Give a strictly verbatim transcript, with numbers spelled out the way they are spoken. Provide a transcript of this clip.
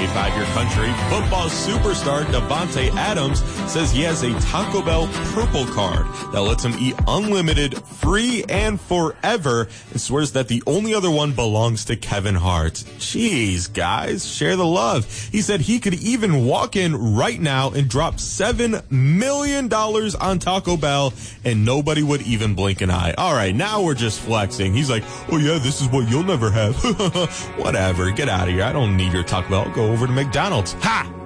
A five-year country football superstar Davante Adams says he has a Taco Bell Purple Card that lets him eat unlimited, free, and forever, and swears that the only other one belongs to Kevin Hart. Jeez, guys, share the love. He said he could even walk in right now and drop seven million dollars on Taco Bell, and nobody would even blink an eye. All right, now we're just flexing. He's like, oh yeah, this is what you'll never have. Whatever, get out of here. I don't need your Taco Bell. I'll go over to McDonald's. Ha!